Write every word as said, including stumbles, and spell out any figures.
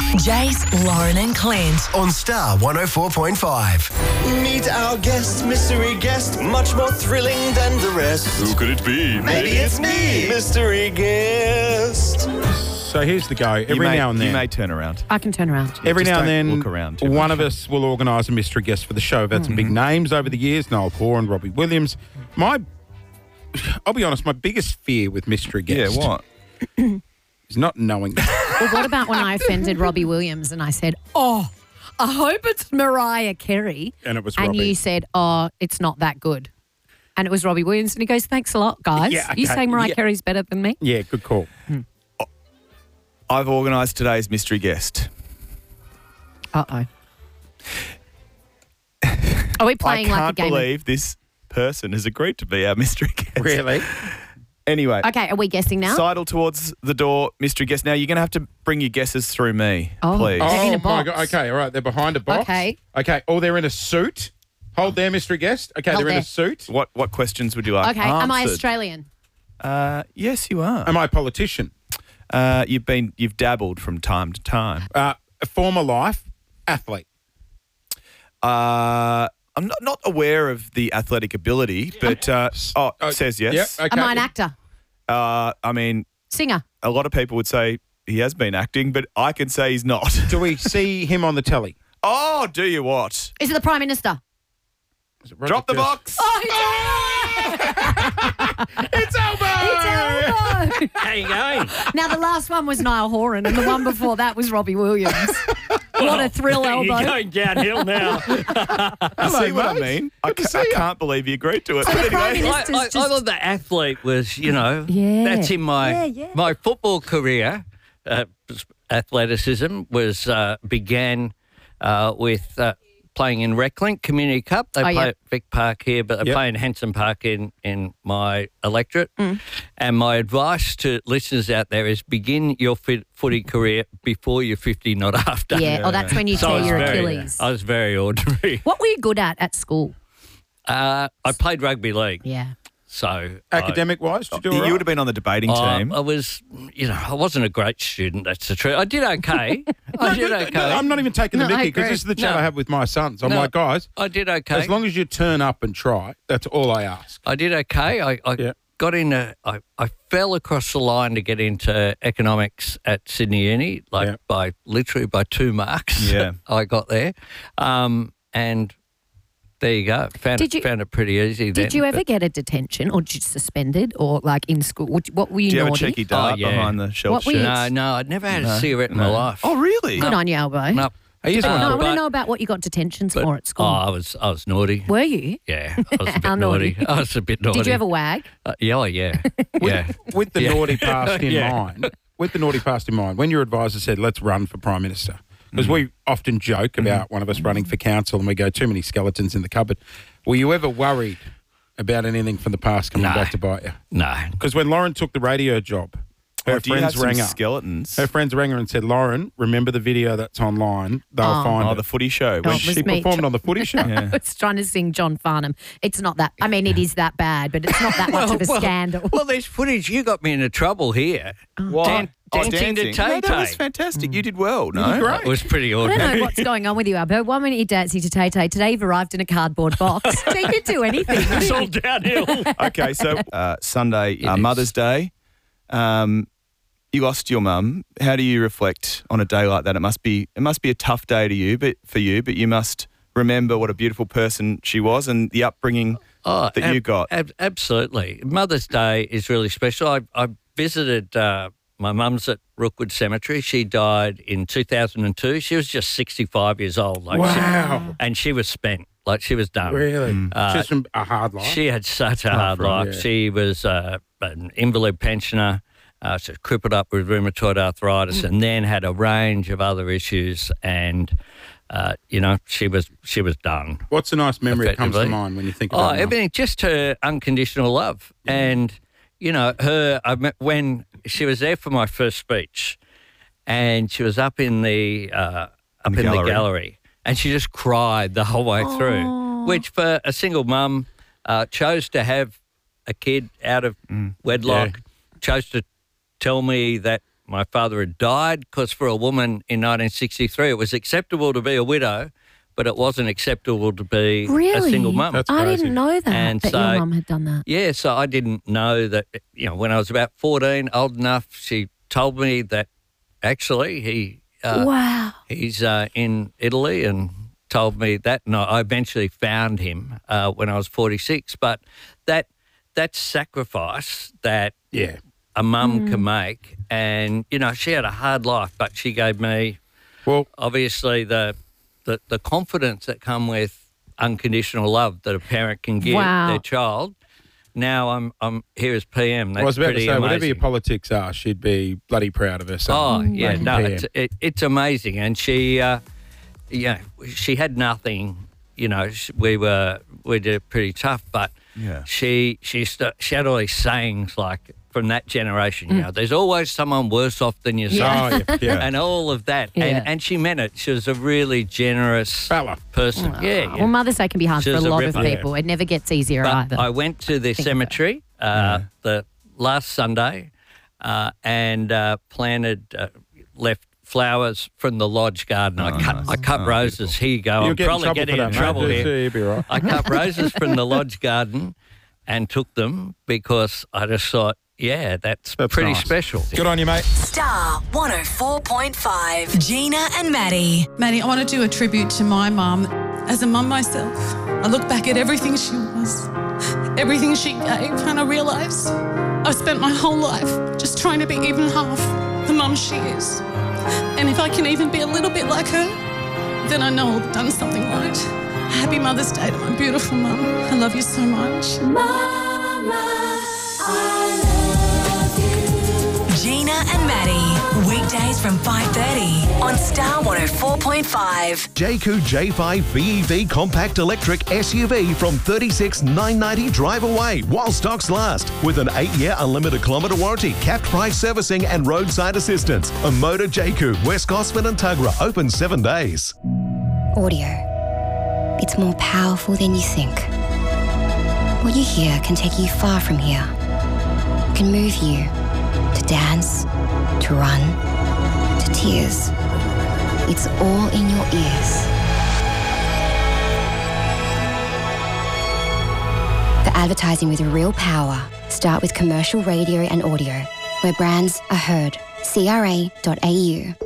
Jace, Lauren and Clint. On Star one oh four point five. Meet our guest, mystery guest, much more thrilling than the rest. Who could it be? Maybe it's me, mystery guest. So here's the go. Every you may, now and then, you may turn around. I can turn around. every Just now and don't then, look around too one much. of us will organise a mystery guest for the show. We've had some big names over the years: Noel Horan, Robbie Williams. My, I'll be honest, my biggest fear with mystery Yeah, guest what? is not knowing that. Well, what about when I offended Robbie Williams and I said, oh, I hope it's Mariah Carey. And it was And Robbie. you said, oh, it's not that good. And it was Robbie Williams. And he goes, thanks a lot, guys. Yeah, You okay. saying Mariah Yeah. Carey's better than me? Yeah, good call. I've organised today's mystery guest. Uh-oh. Are we playing I like a can't game? believe this person has agreed to be our mystery guest. Really? Anyway, Of... Okay, are we guessing now? sidle towards the door, mystery guest. Now, you're going to have to bring your guesses through me, Oh. please. Oh. They're in a my box. God. Okay, all right. They're behind a box. Okay. Okay. Oh, they're in a suit. Hold there, mystery guest. Okay, Hold they're in there. a suit. What what questions would you like Okay, am I answered? Australian? Uh, yes, you are. Am I a politician? Uh, you've been you've dabbled from time to time. Uh, a former life athlete. Uh, I'm not, not aware of the athletic ability, but uh, oh, Oh, it says yes. Yep. Okay. Am I an actor? Uh, I mean, Singer? a lot of people would say he has been acting, but I can say he's not. Do we see him on the telly? Oh, do you what? Is it the Prime Minister? Is it Roger Drop the Federer? box. Oh, he did! It's Elbow! It's Elbow! How you going? Now, the last one was Niall Horan, and the one before that was Robbie Williams. What a thrill, You're Elbow. going downhill now. See what I mate. mean? I, ca- I can't believe you agreed to it. So the But Prime anyway, I, Minister's I, I just... thought the athlete was, you know, Yeah. that's in my Yeah, yeah. my football career. Uh, athleticism was uh, began uh, with uh, playing in Reclink Community Cup. They Oh, play yeah. at Vic Park here, but they Yep. play in Hanson Park in, in my electorate. Mm. And my advice to listeners out there is begin your fit, footy career before you're fifty, not after. Yeah, oh, that's when you So I tear was your very, Achilles. I was very ordinary. What were you good at at school? Uh, I played rugby league, Yeah. so I- Academic wise, did you do you all right? would have been on the debating Uh, team. I was, you know, I wasn't a great student. That's the truth. I did okay. I did No, okay. I'm not even taking the No, I mickey because agree. this is the chat No. I have with my sons. I'm No. like, guys, I did okay. as long as you turn up and try, that's all I ask. I did okay. I, I Yeah. got in. A, I, I fell across the line to get into economics at Sydney Uni, like Yeah. by literally by two marks. Yeah. I got there, um, and there you go. Found Did it, you- found it pretty easy. Did then, you ever but- get a detention or just suspended or like in school? What, what were you Do you have a naughty? cheeky dart Oh, yeah. behind the shelf What were you- shirt? No, no. I'd never had a cigarette in my life. Oh, really? Good on you, Elbow. No. Hey, here's Uh, one. No, I want but- to know about what you got detentions but- for at school. Oh, I was, I was naughty. Were you? Yeah, I was a bit How naughty? naughty. I was a bit naughty. Did you have a wag? Uh, yeah, oh, yeah, yeah. With the Yeah. naughty past in Yeah. mind, with the naughty past in mind, when your advisor said, let's run for Prime Minister, because we often joke about one of us running for council and we go, too many skeletons in the cupboard. Were you ever worried about anything from the past coming No. back to bite you? No, Because when Lauren took the radio job, her Oh, do you have friends some rang her. skeletons? Her friends rang her and said, Lauren, remember the video that's online? They'll Oh. find Oh, it. the footy show. No, When it she- was She me. performed on the footy show. Yeah. I was trying to sing John Farnham. It's not that. I mean, it is that bad, but it's not that much of a well, scandal. Well, there's footage. You got me into trouble here. Why? Dan- Oh, dancing to No, Tay that was Tay. fantastic. You did well, no? You did great. It was pretty I don't ordinary. know what's going on with you, Albo. One minute you're dancing to Tay Tay. Today you've arrived in a cardboard box. So you could do anything. It's all downhill. Okay, so uh, Sunday, uh, is. Mother's Day, um, you lost your mum. How do you reflect on a day like that? It must be it must be a tough day to you, but for you, but you must remember what a beautiful person she was and the upbringing Oh, that ab- you got. ab- absolutely. Mother's Day is really special. I, I visited uh, my mum's at Rookwood Cemetery. She died in two thousand two. She was just sixty-five years old. Like Wow. She, and she was spent. Like she was done. Really? Uh, Just from a hard life. She had such a hard for her, life. yeah. She was uh, an invalid pensioner. Uh, she was crippled up with rheumatoid arthritis, and then had a range of other issues. And uh, you know, she was she was done. What's a nice memory that comes to Effectively. mind when you think Oh, about it? everything, just her unconditional love, and you know, her. I met when she was there for my first speech, and she was up in the uh, up the in gallery. the gallery, and she just cried the whole way through. Which, for a single mum, uh, chose to have a kid out of wedlock, chose to tell me that my father had died, because for a woman in nineteen sixty-three it was acceptable to be a widow, but it wasn't acceptable to be Really? a single mum. That's I crazy. didn't know that, And that so- your mum had done that. Yeah, so I didn't know that, you know, when I was about fourteen, old enough, she told me that actually he uh, Wow. he's uh, in Italy, and told me that. And I eventually found him uh, when I was forty-six. But that that sacrifice that Yeah. a mum Mm. can make, and, you know, she had a hard life, but she gave me, Well, obviously, the the, the confidence that come with unconditional love that a parent can give Wow. their child. Now I'm I'm here as P M. That's I was about to pretty say, amazing. whatever your politics are, she'd be bloody proud of her son. Oh yeah, making no, P M. it's it, it's amazing, and she, uh, yeah, she had nothing. You know, sh- we were we did it pretty tough, but Yeah. she she st- she had all these sayings like from that generation. You know, there's always someone worse off than yourself. Oh, yeah, yeah. And all of that, Yeah. and and she meant it. She was a really generous Fella. person. Yeah, yeah. Well, Mother's Day can be hard She for a was a lot of ripper. people. It never gets easier But either. I went to the Think of cemetery uh, the last Sunday uh, and uh, planted, uh, left flowers from the lodge garden. I cut, nice. I cut Oh, roses. beautiful. Here you go. You'll I'm get in probably trouble getting for in that, trouble mate. here. You'll be right. I cut roses from the lodge garden and took them because I just thought, yeah, that's, That's pretty nice. special. Good on you, mate. Star one oh four point five. Gina and Maddie. Maddie, I want to do a tribute to my mum. As a mum myself, I look back at everything she was, everything she gave, and I realise I've spent my whole life just trying to be even half the mum she is. And if I can even be a little bit like her, then I know I've done something right. Happy Mother's Day to my beautiful mum. I love you so much. Gina and Maddie. Weekdays from five thirty on Star one oh four point five. Jayco J five B E V compact electric S U V from thirty-six thousand nine hundred ninety dollars drive away while stocks last with an eight-year unlimited kilometre warranty, capped price servicing and roadside assistance. A Motor Jayco, West Gosford and Tuggerah, open seven days. Audio. It's more powerful than you think. What you hear can take you far from here. It can move you to dance, to run, to tears. It's all in your ears. For advertising with real power, start with commercial radio and audio, where brands are heard. C R A dot A U.